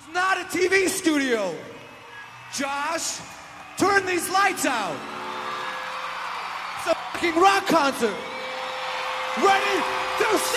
Not a TV studio. Josh, turn these lights out. It's a fucking rock concert. Ready to